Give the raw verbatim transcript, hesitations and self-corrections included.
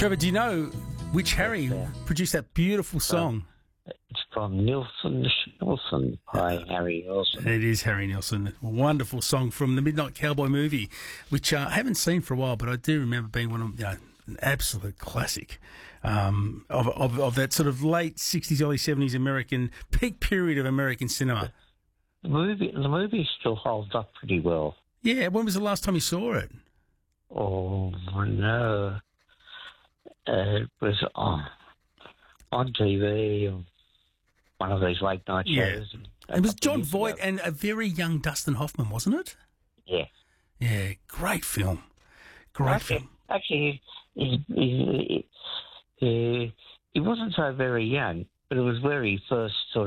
Trevor, do you know which Harry Yeah. produced that beautiful song? It's from Nilsson Nilsson by Harry Nilsson. It is Harry Nilsson. A wonderful song from the Midnight Cowboy movie, which uh, I haven't seen for a while, but I do remember being one of, you know, an absolute classic um, of, of of that sort of late sixties, early seventies American peak period of American cinema. The movie, the movie still holds up pretty well. Yeah, when was the last time you saw it? Oh no, uh, it was on on T V, on one of these late night Yeah. shows. It was John years Voight ago. and a very young Dustin Hoffman, wasn't it? Yeah, Yeah, great film. Great actually, film. actually, he, he, he, he, he wasn't so very young, but it was where he first sort